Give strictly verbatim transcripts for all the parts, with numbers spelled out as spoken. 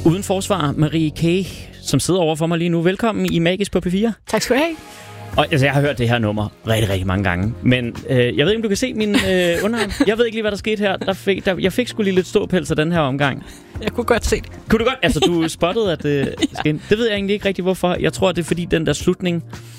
Uden forsvar, Marie K., som sidder over for mig lige nu. Velkommen i Magisk på P fire. Tak skal du have. Og altså, jeg har hørt det her nummer rigtig, rigtig mange gange. Men øh, jeg ved ikke, om du kan se min øh, underarm. Jeg ved ikke lige, hvad der skete her. Der fik, der, jeg fik sgu lige lidt ståpels af den her omgang. Jeg kunne godt se det. Kunne du godt? Altså, du spottede, at det øh, skete. Det ved jeg egentlig ikke rigtig, hvorfor. Jeg tror, det er fordi, den der slutning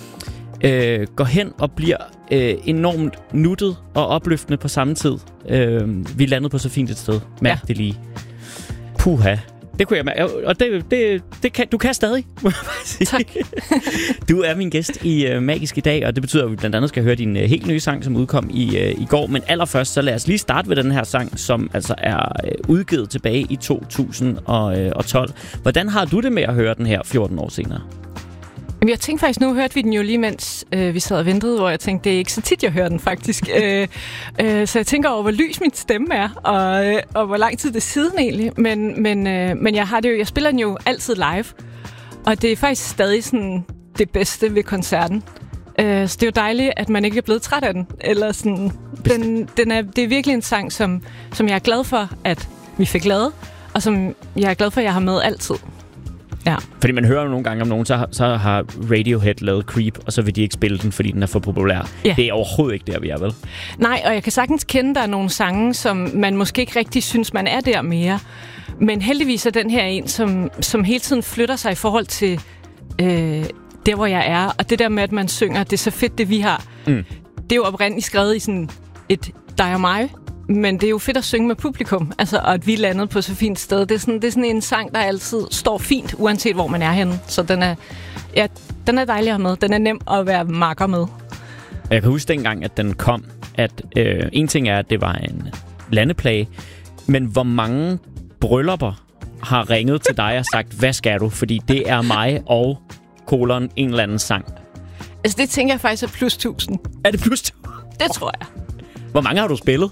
øh, går hen og bliver øh, enormt nuttet og opløftende på samme tid. Øh, vi landede på så fint et sted. Mærk ja. det lige. Puha. Det kunne jeg mærke. Og det, det, det kan, du kan stadig, må jeg bare sige. Tak. Du er min gæst i uh, Magisk i dag, og det betyder, at vi blandt andet skal høre din uh, helt nye sang, som udkom i, uh, i går. Men allerførst, så lad os lige starte ved den her sang, som altså er uh, udgivet tilbage i to tusind og tolv. Hvordan har du det med at høre den her fjorten år senere? Jeg tænkte faktisk, nu hørte vi den jo lige, mens øh, vi sad og ventede, hvor jeg tænkte, det er ikke så tit, jeg hører den faktisk. øh, øh, så jeg tænker over, hvor lys min stemme er, og, øh, og hvor lang tid det er siden egentlig. Men, men, øh, men jeg har det jo, jeg spiller den jo altid live, og det er faktisk stadig sådan det bedste ved koncerten. Øh, så det er jo dejligt, at man ikke er blevet træt af den. Eller sådan, den, den er, det er virkelig en sang, som, som jeg er glad for, at vi fik lavet, og som jeg er glad for, at jeg har med altid. Ja. Fordi man hører jo nogle gange om nogen, så har, så har Radiohead lavet Creep, og så vil de ikke spille den, fordi den er for populær. Ja. Det er overhovedet ikke der, vi er, vel? Nej, og jeg kan sagtens kende, der er nogle sange, som man måske ikke rigtig synes, man er der mere. Men heldigvis er den her en, som, som hele tiden flytter sig i forhold til øh, der, hvor jeg er. Og det der med, at man synger, det er så fedt, det vi har. Mm. Det er jo oprindeligt skrevet i sådan et dig og mig. Men det er jo fedt at synge med publikum, altså, og at vi landede på så fint sted. Det er, sådan, det er sådan en sang, der altid står fint, uanset hvor man er henne. Så den er, ja, den er dejlig at have med. Den er nem at være makker med. Jeg kan huske dengang, at den kom, at øh, en ting er, at det var en landeplage, men hvor mange bryllupper har ringet til dig og sagt, hvad skal du? Fordi det er mig og kolon en eller anden sang. Altså, det tænker jeg faktisk er plus tusind. Er det plus tusind? Det tror jeg. Hvor mange har du spillet?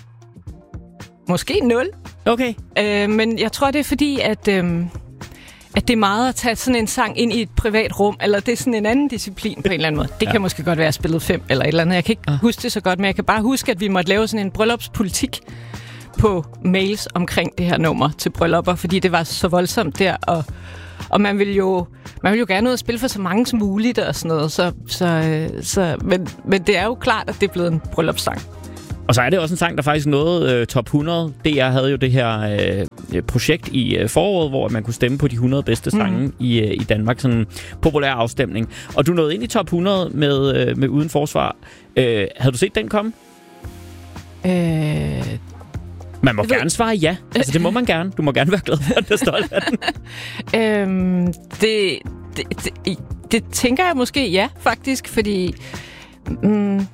Måske nul. Okay. Øh, men jeg tror, det er fordi, at, øh, at det er meget at tage sådan en sang ind i et privat rum, eller det er sådan en anden disciplin på en eller anden måde. Det ja. kan måske godt være, at jeg spillet fem eller et eller andet. Jeg kan ikke ah. huske det så godt, men jeg kan bare huske, at vi måtte lave sådan en bryllupspolitik på mails omkring det her nummer til bryllupper, fordi det var så voldsomt der, og, og man vil jo man vil jo gerne ud og spille for så mange som muligt og sådan noget, så, så, så, men, men det er jo klart, at det er blevet en bryllupssang. Og så er det også en sang, der faktisk nåede øh, top hundrede. D R havde jo det her øh, projekt i øh, foråret, hvor man kunne stemme på de hundrede bedste sange mm. i, øh, i Danmark. Sådan en populær afstemning. Og du nåede ind i top hundrede med, øh, med Uden Forsvar. Øh, havde du set den komme? Øh, man må gerne ved... svare ja. Altså, det må man gerne. Du må gerne være glad for, at der står af den. øhm, det, det, det, det tænker jeg måske ja, faktisk. Fordi... Mm,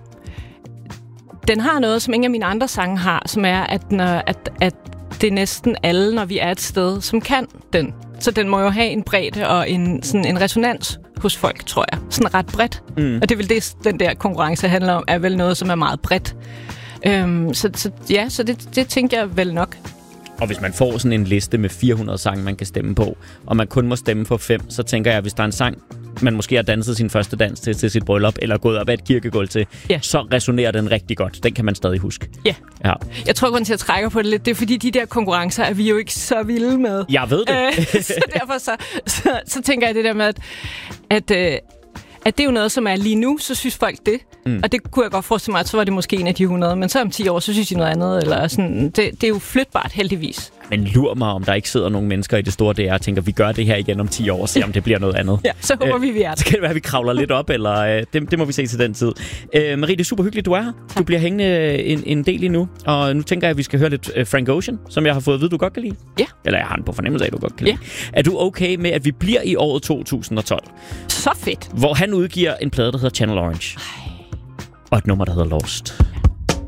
den har noget, som ingen af mine andre sange har, som er, at, når, at, at det er næsten alle, når vi er et sted, som kan den. Så den må jo have en bredde og en, sådan en resonans hos folk, tror jeg. Sådan ret bredt. Mm. Og det er vel det, den der konkurrence handler om, er vel noget, som er meget bredt. Øhm, så, så ja, så det, det tænker jeg vel nok. Og hvis man får sådan en liste med fire hundrede sange, man kan stemme på, og man kun må stemme på fem, så tænker jeg, at hvis der er en sang, man måske har danset sin første dans til, til sit bryllup, eller gået op ad et kirkegulv til, ja. så resonerer den rigtig godt. Den kan man stadig huske. Ja. ja. Jeg tror, at jeg trækker på det lidt. Det er fordi, de der konkurrencer er vi jo ikke så vilde med. Jeg ved det. så derfor så, så, så tænker jeg det der med, at, at, at det er jo noget, som er lige nu, så synes folk det. Mm. Og det kunne jeg godt forestille mig, at så var det måske en af de hundrede. Men så om ti år, så synes de noget andet. Eller sådan. Det, det er jo flytbart, heldigvis. Men lur mig, om der ikke sidder nogen mennesker i det store D R og tænker, vi gør det her igen om ti år, og se om det bliver noget andet. Ja, så håber øh, vi, vi er det. Så kan det være, at vi kravler lidt op, eller øh, det, det må vi se til den tid. Øh, Marie, det er super hyggeligt, du er her. Tak. Du bliver hængende en, en del endnu, og nu tænker jeg, at vi skal høre lidt uh, Frank Ocean, som jeg har fået at vide, du godt kan lide. Ja. Eller jeg har den på fornemmelse af, at du godt kan lide. Ja. Er du okay med, at vi bliver i året to tusind og tolv? Så fedt. Hvor han udgiver en plade, der hedder Channel Orange. Ej. Og et nummer, der hedder Lost.